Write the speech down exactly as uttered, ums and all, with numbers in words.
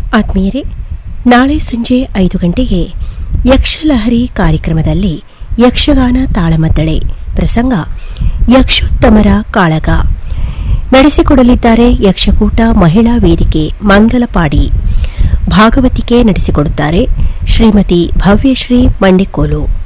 ಆತ್ಮೀಯರೇ, ನಾಳೆ ಸಂಜೆ ಐದು ಗಂಟೆಗೆ ಯಕ್ಷಲಹರಿ ಕಾರ್ಯಕ್ರಮದಲ್ಲಿ ಯಕ್ಷಗಾನ ತಾಳಮದ್ದಳೆ ಪ್ರಸಂಗ ಯಕ್ಷೋತ್ತಮರ ಕಾಳಗ ನಡೆಸಿಕೊಡಲಿದ್ದಾರೆ ಯಕ್ಷಕೂಟ ಮಹಿಳಾ ವೇದಿಕೆ ಮಂಗಲಪಾಡಿ. ಭಾಗವತಿಕೆ ನಡೆಸಿಕೊಡುತ್ತಾರೆ ಶ್ರೀಮತಿ ಭವ್ಯಶ್ರೀ ಮಂಡೆಕೋಲು.